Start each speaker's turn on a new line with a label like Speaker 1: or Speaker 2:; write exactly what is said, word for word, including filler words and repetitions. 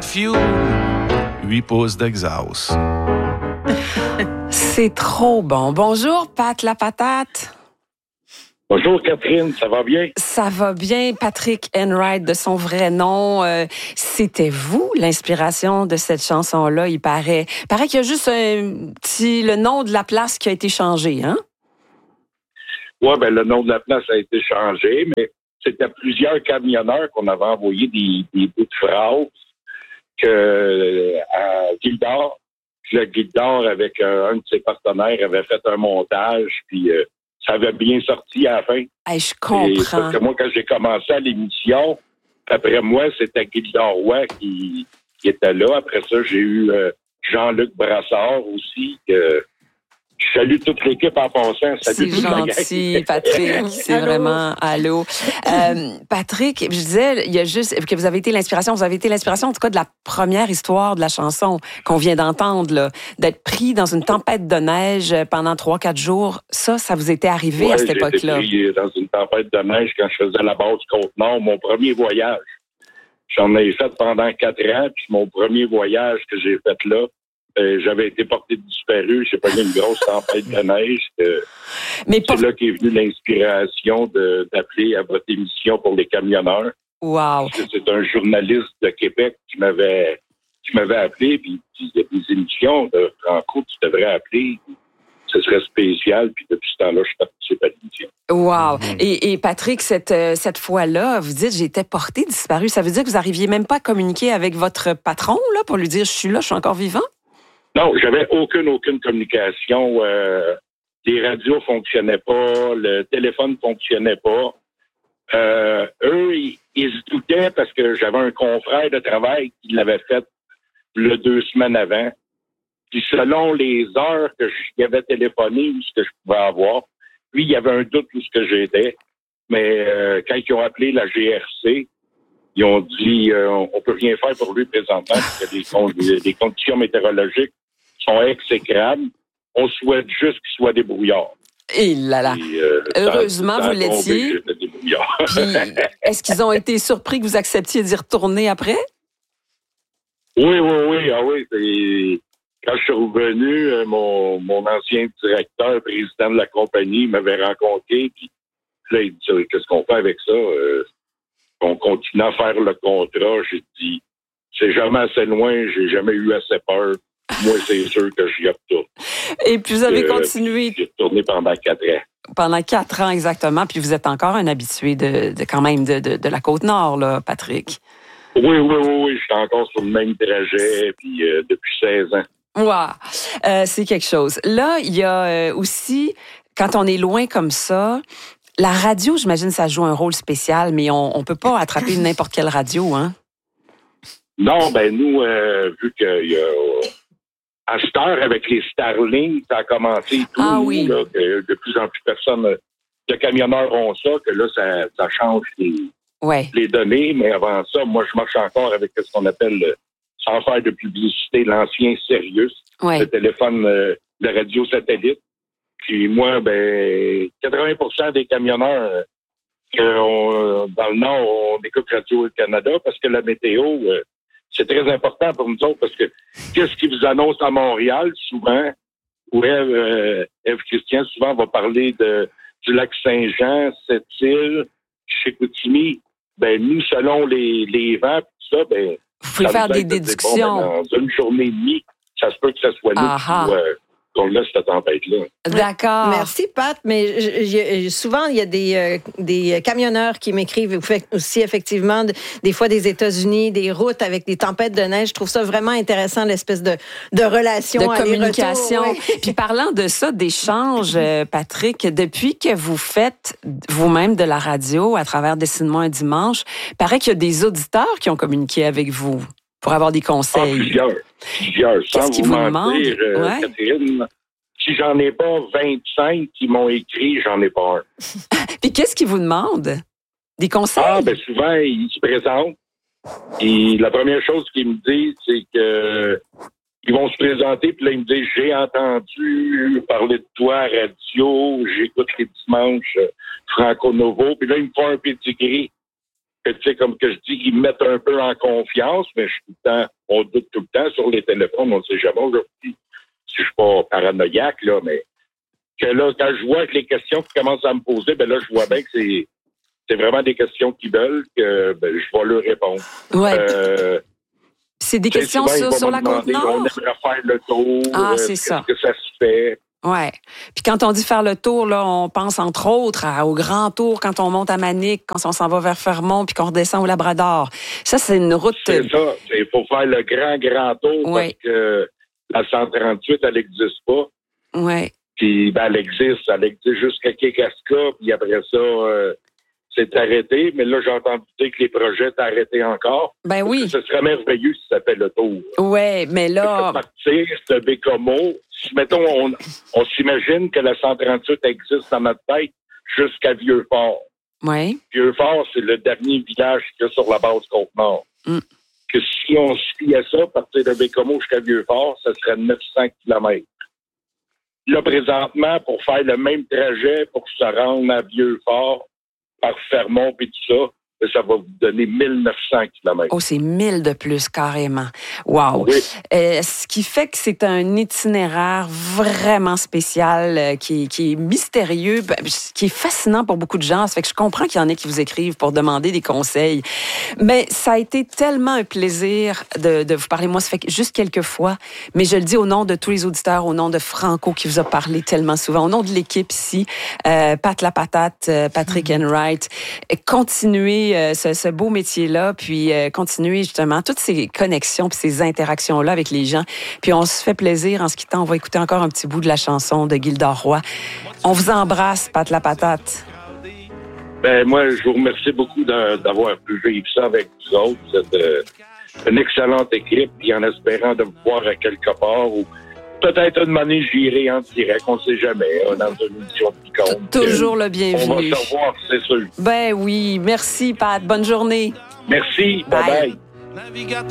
Speaker 1: de fuel, huit pouces d'exhaust.
Speaker 2: C'est trop bon. Bonjour, Pat la patate.
Speaker 3: Bonjour Catherine, ça va bien?
Speaker 2: Ça va bien, Patrick Enright de son vrai nom. Euh, c'était vous l'inspiration de cette chanson-là, il paraît. Il paraît qu'il y a juste un petit le nom de la place qui a été changé, hein?
Speaker 3: Oui, ben le nom de la place a été changé, mais c'était plusieurs camionneurs qu'on avait envoyé des, des bouts de phrases que à Gildor, puis le Gildor avec euh, un de ses partenaires avait fait un montage, puis euh, ça avait bien sorti à la fin.
Speaker 2: Hey, je comprends.
Speaker 3: Et parce que moi, quand j'ai commencé à l'émission, après moi, c'était Gildor Roy qui, qui était là. Après ça, j'ai eu euh, Jean-Luc Brassard aussi. Que, je salue toute l'équipe en passant. Salut
Speaker 2: C'est gentil, Patrick. C'est allô. Vraiment allô. Euh, Patrick, je disais, il y a juste que vous avez été l'inspiration. Vous avez été l'inspiration, en tout cas, de la première histoire de la chanson qu'on vient d'entendre, là, d'être pris dans une tempête de neige pendant trois, quatre jours. Ça, ça vous était arrivé
Speaker 3: ouais,
Speaker 2: à cette époque-là?
Speaker 3: J'ai été pris dans une tempête de neige quand je faisais la base Côte-Nord, mon premier voyage. J'en ai fait pendant quatre ans, puis mon premier voyage que j'ai fait là, Euh, j'avais été porté disparu, j'ai pas eu une grosse tempête de neige. Euh, Mais c'est pour... là qu'est venue l'inspiration de, d'appeler à votre émission pour les camionneurs.
Speaker 2: Wow.
Speaker 3: C'est un journaliste de Québec qui m'avait qui m'avait appelé, puis il y a des émissions de Franco, tu devrais appeler. Ce serait spécial, puis depuis ce temps-là, je participe à l'émission.
Speaker 2: Wow. Mm-hmm. Et, et Patrick, cette, cette fois-là, vous dites, j'ai été porté disparu. Ça veut dire que vous n'arriviez même pas à communiquer avec votre patron, là, pour lui dire, je suis là, je suis encore vivant?
Speaker 3: Non, j'avais aucune, aucune communication. Euh, les radios fonctionnaient pas, le téléphone fonctionnait pas. Euh, eux, ils, ils se doutaient parce que j'avais un confrère de travail qui l'avait fait le deux semaines avant. Puis selon les heures que j'y avais téléphoné ou ce que je pouvais avoir, lui, il y avait un doute où ce que j'étais. Mais euh, quand ils ont appelé la G R C, ils ont dit euh, on peut rien faire pour lui présentement parce que les, con- les conditions météorologiques sont exécrables. On souhaite juste qu'il soit débrouillard.
Speaker 2: Et là là. Et, euh, heureusement, dans, dans vous l'étiez. Puis, est-ce qu'ils ont été surpris que vous acceptiez d'y retourner après?
Speaker 3: Oui, oui, oui. Ah oui, c'est... Quand je suis revenu, mon, mon ancien directeur, président de la compagnie, m'avait rencontré. Puis là, il dit qu'est-ce qu'on fait avec ça? Euh, on continue à faire le contrat. J'ai dit c'est jamais assez loin, j'ai jamais eu assez peur. Moi, c'est sûr que j'y retourne.
Speaker 2: Et puis, vous avez euh, continué.
Speaker 3: J'ai retourné pendant quatre ans.
Speaker 2: Pendant quatre ans, exactement. Puis, vous êtes encore un habitué de, de quand même de, de, de la Côte-Nord, là, Patrick.
Speaker 3: Oui, oui, oui, oui. Je suis encore sur le même trajet, puis euh, depuis seize ans.
Speaker 2: Wow. Euh, c'est quelque chose. Là, il y a euh, aussi, quand on est loin comme ça, la radio, j'imagine, ça joue un rôle spécial, mais on ne peut pas attraper n'importe quelle radio, hein?
Speaker 3: Non, ben nous, euh, vu qu'il y a... À cette heure, avec les Starlink, ça a commencé et tout.
Speaker 2: Ah oui.
Speaker 3: Là, que de plus en plus personne, de camionneurs ont ça, que là, ça, ça change les,
Speaker 2: ouais.
Speaker 3: les données. Mais avant ça, moi, je marche encore avec ce qu'on appelle, sans faire de publicité, l'ancien Sirius,
Speaker 2: ouais.
Speaker 3: le téléphone, euh, le radio satellite. Puis moi, ben, quatre-vingts pour cent des camionneurs que on, dans le Nord, on écoute Radio-Canada parce que la météo... Euh, c'est très important pour nous autres parce que qu'est-ce qu'ils vous annoncent à Montréal, souvent, où Ève, euh, Ève Christian, souvent, va parler de, du lac Saint-Jean, Sept-Îles, Chicoutimi. Ben, nous, selon les, les vents, tout ça, ben.
Speaker 2: Vous pouvez faire des déductions.
Speaker 3: Bon, ben, dans une journée et demie, ça se peut que ça soit nous qui euh, qu'on laisse cette tempête-là.
Speaker 2: D'accord.
Speaker 4: Merci, Pat. Mais je, je, souvent, il y a des, euh, des camionneurs qui m'écrivent. Vous faites aussi, effectivement, de, des fois des États-Unis, des routes avec des tempêtes de neige. Je trouve ça vraiment intéressant, l'espèce de, de relation.
Speaker 2: De communication.
Speaker 4: Ouais.
Speaker 2: Puis parlant de ça, d'échanges, euh, Patrick, depuis que vous faites vous-même de la radio à travers Dessine-moi un dimanche, il paraît qu'il y a des auditeurs qui ont communiqué avec vous pour avoir des conseils.
Speaker 3: Ah, plusieurs. Plusieurs. Sans
Speaker 2: Qu'est-ce qu'ils vous demandent?
Speaker 3: Euh, ouais. Catherine, si j'en ai pas vingt-cinq qui m'ont écrit, j'en ai pas un.
Speaker 2: Puis qu'est-ce qu'ils vous demandent? Des conseils?
Speaker 3: Ah, ben souvent, ils se présentent. Et la première chose qu'ils me disent, c'est que ils vont se présenter, puis là, ils me disent, j'ai entendu parler de toi à radio, j'écoute les dimanches Franco Novo, puis là, ils me font un pedigree. que, tu sais, comme que je dis, ils me mettent un peu en confiance, mais je suis tout le temps, on doute tout le temps sur les téléphones, on ne sait jamais aujourd'hui si je suis pas paranoïaque, là, mais que là, quand je vois que les questions qui commencent à me poser, ben là, je vois bien que c'est, c'est vraiment des questions qu'ils veulent, que ben, je vais leur répondre.
Speaker 2: Ouais.
Speaker 3: Euh,
Speaker 2: c'est des questions
Speaker 3: souvent,
Speaker 2: sur, sur la
Speaker 3: demander,
Speaker 2: contenance?
Speaker 3: on aimerait faire le tour.
Speaker 2: Ah,
Speaker 3: euh,
Speaker 2: c'est
Speaker 3: qu'est-ce
Speaker 2: ça.
Speaker 3: que ça se fait?
Speaker 2: Ouais. Puis quand on dit faire le tour, là, on pense entre autres à, au grand tour quand on monte à Manic, quand on s'en va vers Fermont, puis qu'on redescend au Labrador. Ça, c'est une route.
Speaker 3: C'est ça. Il faut faire le grand, grand tour
Speaker 2: ouais.
Speaker 3: parce que la cent trente-huit, elle n'existe pas.
Speaker 2: Ouais.
Speaker 3: Puis, ben, elle existe. Elle existe jusqu'à Kekaska, puis après ça, euh, c'est arrêté. Mais là, j'ai entendu dire que les projets étaient arrêtés encore.
Speaker 2: Ben oui.
Speaker 3: Ce serait merveilleux si ça fait le tour.
Speaker 2: Ouais, mais là.
Speaker 3: Partir de Bécomo. Si, mettons, on, on s'imagine que la cent trente-huit existe dans notre tête jusqu'à Vieux-Fort.
Speaker 2: Oui.
Speaker 3: Vieux-Fort, c'est le dernier village qu'il y a sur la base Côte-Nord.
Speaker 2: Mm.
Speaker 3: Que si on suit à ça, partir de Bécomo jusqu'à Vieux-Fort, ça serait neuf cents kilomètres. Là, présentement, pour faire le même trajet, pour se rendre à Vieux-Fort, par Fermont et tout ça, ça va vous donner mille neuf cents kilomètres.
Speaker 2: Oh, c'est mille de plus, carrément. Wow.
Speaker 3: Oui.
Speaker 2: Euh, ce qui fait que c'est un itinéraire vraiment spécial, euh, qui, qui est mystérieux, qui est fascinant pour beaucoup de gens. Ça fait que je comprends qu'il y en a qui vous écrivent pour demander des conseils. Mais ça a été tellement un plaisir de, de vous parler. Moi, ça fait juste quelques fois, mais je le dis au nom de tous les auditeurs, au nom de Franco qui vous a parlé tellement souvent, au nom de l'équipe ici, euh, Pat la Patate, euh, Patrick mm-hmm. Enright, continuez euh, ce, ce beau métier-là, puis euh, continuez justement toutes ces connexions puis ces interactions-là avec les gens. Puis on se fait plaisir en ce quittant. On va écouter encore un petit bout de la chanson de Gildor Roy. On vous embrasse, Pat la Patate.
Speaker 3: Ben moi, je vous remercie beaucoup de, d'avoir pu vivre ça avec vous autres. Vous êtes euh, une excellente équipe, puis en espérant de me voir à quelque part ou peut-être une année, j'irai en direct, on ne sait jamais, hein, dans une émission qui compte.
Speaker 2: Toujours le bienvenu.
Speaker 3: On va savoir, c'est sûr.
Speaker 2: Ben oui, merci Pat, bonne journée.
Speaker 3: Merci, bye bye. bye.